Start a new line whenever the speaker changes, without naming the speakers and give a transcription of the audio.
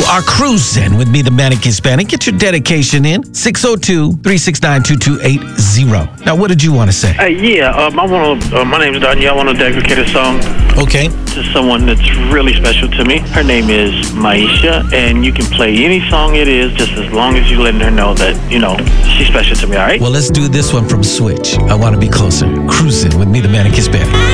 are cruising with me, the Manic Hispanic. Get your dedication in. 602-369-2280. Now, what did you want to say?
My name is Danielle. I want to dedicate a song
Okay.
to someone that's really special to me. Her name is Maisha, and you can play any song it is, just as long as you letting her know that, she's special to me, all right?
Well, let's do this one from Switch. I want to be closer. Cruising with me, the Manic Hispanic.